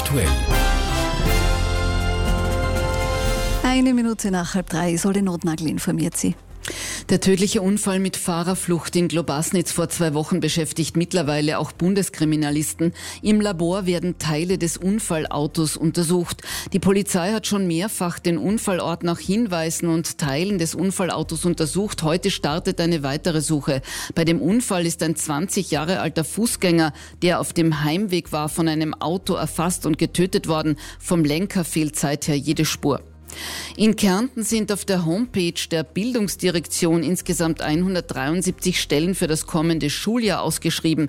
aktuell. 1 Minute nach 2:30, Isolde Notnagel informiert Sie. Der tödliche Unfall mit Fahrerflucht in Globasnitz vor 2 Wochen beschäftigt mittlerweile auch Bundeskriminalisten. Im Labor werden Teile des Unfallautos untersucht. Die Polizei hat schon mehrfach den Unfallort nach Hinweisen und Teilen des Unfallautos untersucht. Heute startet eine weitere Suche. Bei dem Unfall ist ein 20 Jahre alter Fußgänger, der auf dem Heimweg war, von einem Auto erfasst und getötet worden. Vom Lenker fehlt seither jede Spur. In Kärnten sind auf der Homepage der Bildungsdirektion insgesamt 173 Stellen für das kommende Schuljahr ausgeschrieben.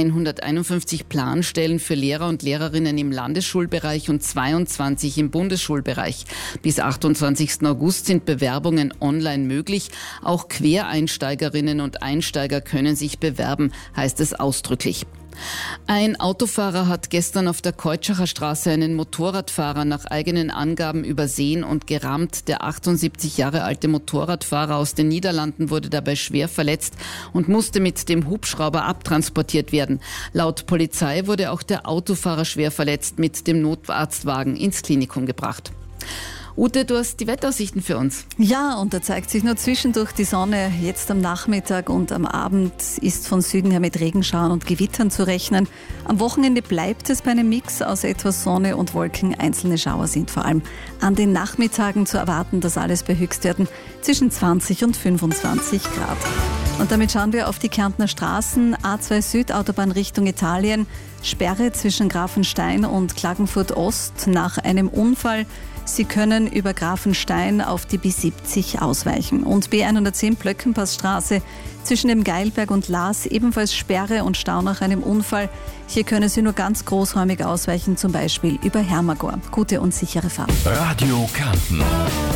151 Planstellen für Lehrer und Lehrerinnen im Landesschulbereich und 22 im Bundesschulbereich. Bis 28. August sind Bewerbungen online möglich. Auch Quereinsteigerinnen und Einsteiger können sich bewerben, heißt es ausdrücklich. Ein Autofahrer hat gestern auf der Keutschachner Straße einen Motorradfahrer nach eigenen Angaben übersehen und gerammt. Der 78 Jahre alte Motorradfahrer aus den Niederlanden wurde dabei schwer verletzt und musste mit dem Hubschrauber abtransportiert werden. Laut Polizei wurde auch der Autofahrer schwer verletzt mit dem Notarztwagen ins Klinikum gebracht. Ute, du hast die Wetteraussichten für uns. Ja, und da zeigt sich nur zwischendurch die Sonne. Jetzt am Nachmittag und am Abend ist von Süden her mit Regenschauern und Gewittern zu rechnen. Am Wochenende bleibt es bei einem Mix aus etwas Sonne und Wolken. Einzelne Schauer sind vor allem an den Nachmittagen zu erwarten, dass alles bei Höchstwerten zwischen 20 und 25 Grad. Und damit schauen wir auf die Kärntner Straßen. A2 Süd, Autobahn Richtung Italien. Sperre zwischen Grafenstein und Klagenfurt Ost nach einem Unfall. Sie können über Grafenstein auf die B70 ausweichen. Und B110 Plöckenpassstraße zwischen dem Geilberg und Laas ebenfalls Sperre und Stau nach einem Unfall. Hier können Sie nur ganz großräumig ausweichen, zum Beispiel über Hermagor. Gute und sichere Fahrt. Radio Kärnten.